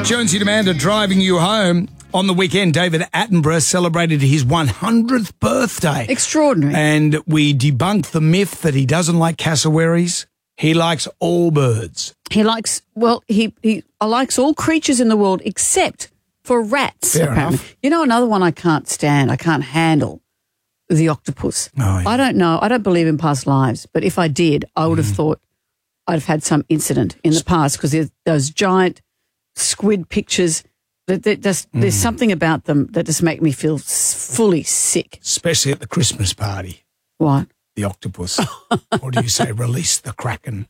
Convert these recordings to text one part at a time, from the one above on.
Jonesy and Amanda driving you home. On the weekend, David Attenborough celebrated his 100th birthday. Extraordinary. And we debunked the myth that he doesn't like cassowaries. He likes all birds. He likes, he likes all creatures in the world except for rats, Fair apparently. enough. You know, another one I can't stand, I can't handle, the octopus. Oh, yeah. I don't know. I don't believe in past lives, but if I did, I would have thought I'd have had some incident in the past because there's those giant squid pictures. There's something about them that just make me feel fully sick. Especially at the Christmas party. What? The octopus. Or do you say release the Kraken?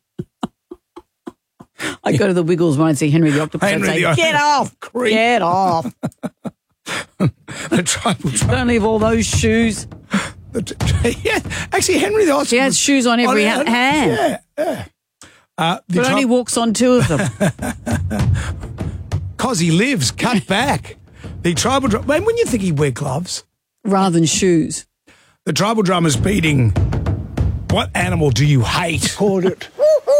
I go to the Wiggles when I see Henry the Octopus and say, get off, Creep. get off. The tribal Don't leave all those shoes. Yeah, actually, Henry the Octopus. He has shoes on every hand. Yeah. But only walks on two of them. Because he lives, cut back. The tribal drum. When you think he'd wear gloves? Rather than shoes. The tribal drummer's beating. What animal do you hate? Called it.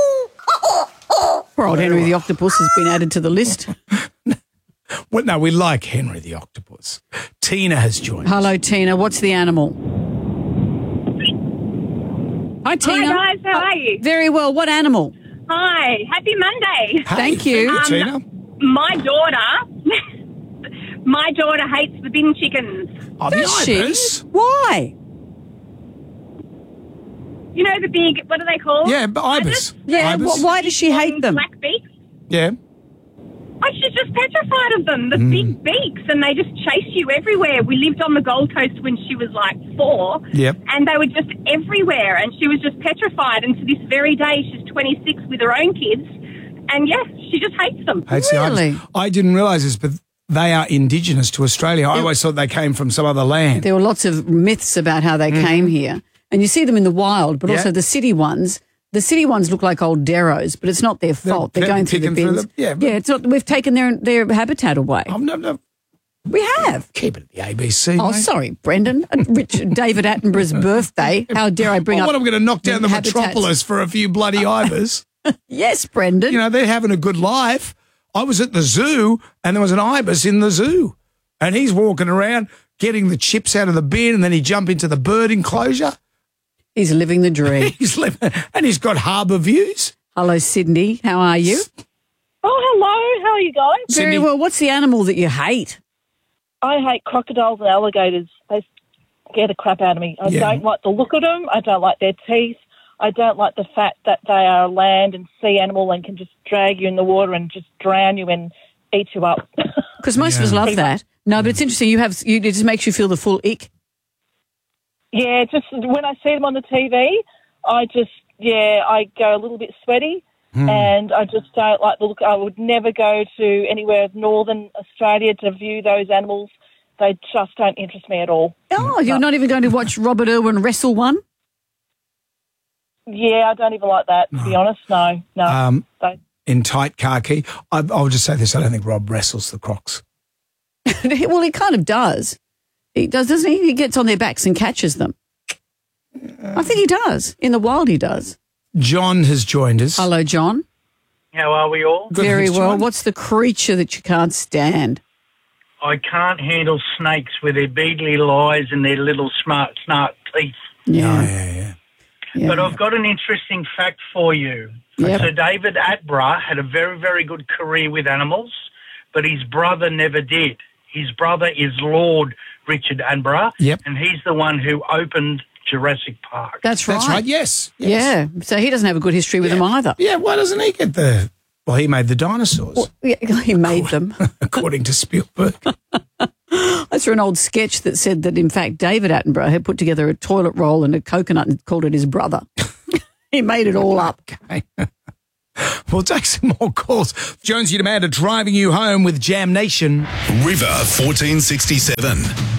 Poor old Henry the Octopus has been added to the list. Well, no, we like Henry the Octopus. Tina has joined us. Hello, Tina. What's the animal? Hi, Tina. Hi, guys. How are you? Very well. What animal? Hi. Happy Monday. Hey, Thank you. Tina. My daughter hates the bin chickens. Oh, the Does she? ibis. Why? You know the big, what are they called? Yeah, but ibis. Yeah, Ibis. why does she hate them? Black beaks. Yeah. Oh, she's just petrified of them, the big beaks, and they just chase you everywhere. We lived on the Gold Coast when she was like 4, Yep. and they were just everywhere, and she was just petrified. And to this very day, she's 26 with her own kids, and yes, she just hates them. Hates the ibis. Really? I didn't realise this, but they are indigenous to Australia. I always thought they came from some other land. There were lots of myths about how they came here. And you see them in the wild, but Yeah. also the city ones. The city ones look like old derros, but it's not their fault. They're going through the picking through bins. them. Yeah, but- it's not. We've taken their habitat away. Oh, no. We have. Keep it at the ABC, Oh, mate. sorry, Brendan. David Attenborough's birthday. How dare I bring up? What, I'm going to knock down the habitats. metropolis for a few bloody ibis? Yes, Brendan. You know, they're having a good life. I was at the zoo and there was an ibis in the zoo and he's walking around getting the chips out of the bin and then he jump into the bird enclosure. He's living the dream. He's living, and he's got harbour views. Hello, Sydney. How are you? Oh, hello. How are you guys? Very Sydney. well. What's the animal that you hate? I hate crocodiles and alligators. They scare the crap out of me. I Yeah. don't like the look of them. I don't like their teeth. I don't like the fact that they are a land and sea animal and can just drag you in the water and just drown you and eat you up. Because most of us love that. No, but it's interesting. It just makes you feel the full ick. Yeah, just when I see them on the TV, I go a little bit sweaty and I just don't like the look. I would never go to anywhere of northern Australia to view those animals. They just don't interest me at all. Oh, you're not even going to watch Robert Irwin wrestle one? Yeah, I don't even like that, to be honest. No. Don't. In tight khaki. I'll just say this. I don't think Rob wrestles the crocs. Well, he kind of does. He does, doesn't he? He gets on their backs and catches them. I think he does. In the wild, he does. John has joined us. Hello, John. How are we all? Good, Very thanks, well. John. What's the creature that you can't stand? I can't handle snakes with their beetly eyes and their little smart teeth. Yeah. Yeah. But I've got an interesting fact for you. Yep. So David Attenborough had a very, very good career with animals, but his brother never did. His brother is Lord Richard Attenborough, Yep. and he's the one who opened Jurassic Park. That's right. That's right, yes. Yeah. So he doesn't have a good history with them either. Yeah, why doesn't he get the... Well, he made the dinosaurs, Yeah, he made them. according to Spielberg. I saw an old sketch that said that, in fact, David Attenborough had put together a toilet roll and a coconut and called it his brother. He made it all up. Okay. We'll take some more calls. Jonesy and Amanda driving you home with Jam Nation. River 1467.